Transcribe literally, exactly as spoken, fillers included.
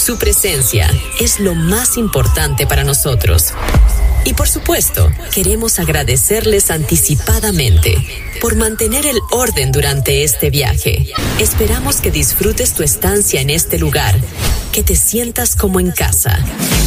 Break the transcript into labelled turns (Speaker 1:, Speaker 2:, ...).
Speaker 1: Su presencia es lo más importante para nosotros. Y por supuesto, queremos agradecerles anticipadamente por mantener el orden durante este viaje. Esperamos que disfrutes tu estancia en este lugar, que te sientas como en casa.